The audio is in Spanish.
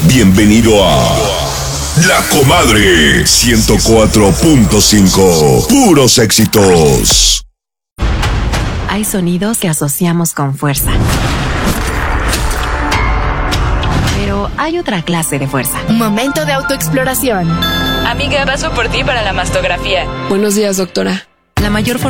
Bienvenido a La Comadre 104.5. Puros éxitos. Hay sonidos que asociamos con fuerza. Pero hay otra clase de fuerza. Un momento de autoexploración. Amiga, paso por ti para la mastografía. Buenos días, doctora. La mayor